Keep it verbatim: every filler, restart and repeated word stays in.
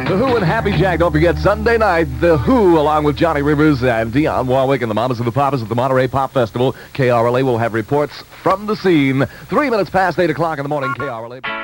The Who and Happy Jack. Don't forget, Sunday night, The Who, along with Johnny Rivers and Dionne Warwick and the Mamas and the Papas at the Monterey Pop Festival. K R L A will have reports from the scene. Three minutes past eight o'clock in the morning, K R L A.